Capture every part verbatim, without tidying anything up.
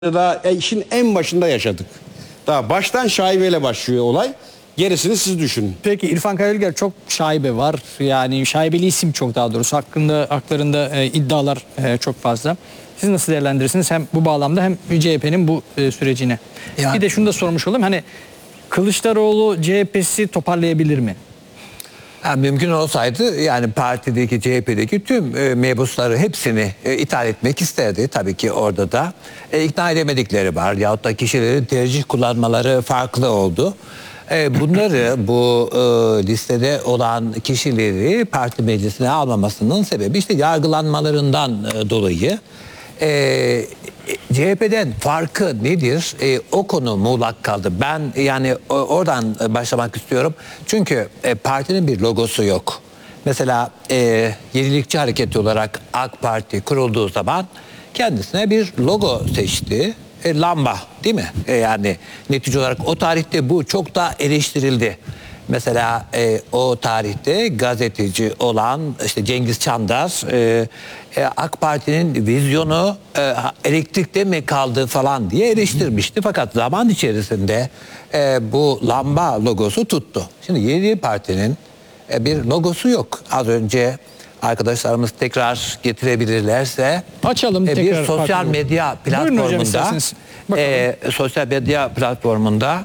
Daha işin en başında yaşadık. Daha baştan şaibeyle başlıyor olay. Gerisini siz düşünün. Peki İrfan Karayülger çok şaibe var. Yani şaibeli isim çok daha doğrusu. Hakkında, haklarında e, iddialar e, çok fazla. Siz nasıl değerlendirirsiniz hem bu bağlamda hem C H P'nin bu e, sürecine? Yani, bir de şunu da sormuş olayım. Hani Kılıçdaroğlu C H P'si toparlayabilir mi? Yani mümkün olsaydı yani partideki C H P'deki tüm e, mebusları hepsini e, ithal etmek isterdi. Tabii ki orada da e, ikna edemedikleri var. Yahut da kişilerin tercih kullanmaları farklı oldu. E, bunları bu e, listede olan kişileri parti meclisine almamasının sebebi işte yargılanmalarından e, dolayı. E, C H P'den farkı nedir? E, o konu muğlak kaldı. Ben yani o, oradan başlamak istiyorum. Çünkü e, partinin bir logosu yok. Mesela e, yenilikçi hareket olarak AK Parti kurulduğu zaman kendisine bir logo seçti. E, lamba değil mi? E, yani netice olarak o tarihte bu çok da eleştirildi. Mesela e, o tarihte gazeteci olan işte Cengiz Çandar e, e, AK Parti'nin vizyonu e, elektrikte mi kaldı falan diye eleştirmişti. Fakat zaman içerisinde e, bu lamba logosu tuttu. Şimdi Yeni Parti'nin e, bir logosu yok. Az önce arkadaşlarımız tekrar getirebilirlerse Açalım e, tekrar bir sosyal farklı. medya Buyurun hocam platformunda isterseniz. e, sosyal medya platformunda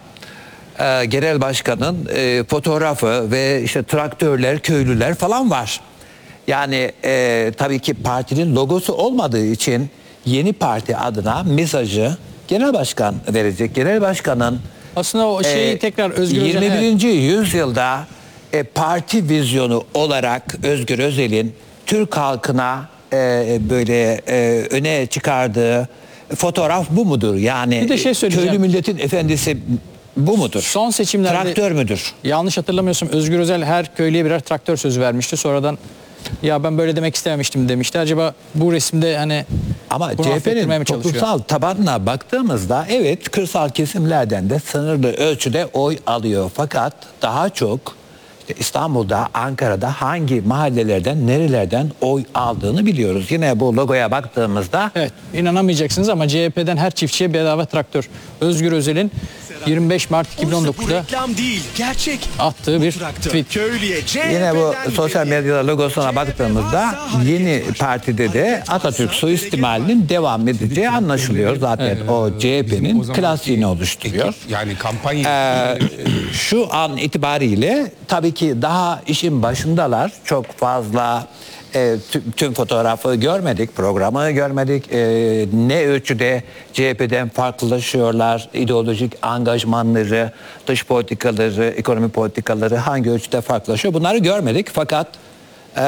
e, genel başkanın e, fotoğrafı ve işte traktörler, köylüler falan var. Yani e, tabii ki partinin logosu olmadığı için Yeni Parti adına mesajı genel başkan verecek. Genel başkanın Aslında o şeyi e, tekrar Özgür Özel... yirmi birinci yüzyılda e, parti vizyonu olarak Özgür Özel'in Türk halkına e, böyle e, öne çıkardığı fotoğraf bu mudur? Yani Bir de şey söyleyeceğim. köylü milletin efendisi bu mudur? Son seçimlerde... Traktör müdür? Yanlış hatırlamıyorsam Özgür Özel her köylüye birer traktör sözü vermişti. Sonradan ya ben böyle demek istememiştim demişti. Acaba bu resimde hani ama C H P'nin toplumsal tabanına baktığımızda evet kırsal kesimlerden de sınırlı ölçüde oy alıyor. Fakat daha çok işte İstanbul'da, Ankara'da hangi mahallelerden, nerelerden oy aldığını biliyoruz. Yine bu logoya baktığımızda... Evet, inanamayacaksınız ama C H P'den her çiftçiye bedava traktör. Özgür Özel'in yirmi beş Mart iki bin on dokuz'da değil, gerçek. attığı bir tweet. Köylüye Yine bu sosyal medyada logosuna baktığımızda Yeni Parti'de de Atatürk suistimalinin devam edeceği anlaşılıyor. Zaten evet. O C H P'nin klasiğini oluşturuyor. Yani kampanya... Ee, şu an itibariyle tabii ki daha işin başındalar. Çok fazla e, tüm, tüm fotoğrafı görmedik, programı görmedik. E, ne ölçüde C H P'den farklılaşıyorlar, ideolojik angajmanları, dış politikaları, ekonomi politikaları hangi ölçüde farklılaşıyor bunları görmedik. Fakat e,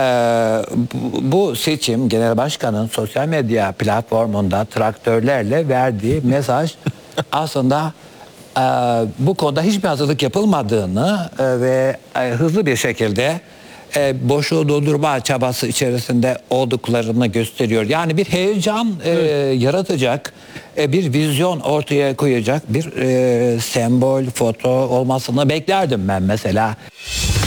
bu, bu seçim genel başkanın sosyal medya platformunda traktörlerle verdiği mesaj aslında e, bu konuda hiçbir hazırlık yapılmadığını e, ve e, hızlı bir şekilde e, boşluğu doldurma çabası içerisinde olduklarını gösteriyor. Yani bir heyecan e, yaratacak, e, bir vizyon ortaya koyacak bir e, sembol, foto olmasını beklerdim ben mesela.